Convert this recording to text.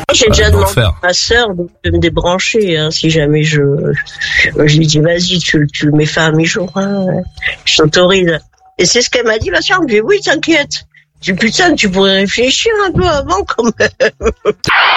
J'ai déjà demandé à ma sœur de me débrancher, hein, si jamais je lui dis vas-y, tu le mets fin à mi-jour, hein, je t'autorise. Et c'est ce qu'elle m'a dit la sœur, elle me dit oui, t'inquiète. Je dis putain, tu pourrais réfléchir un peu avant quand même.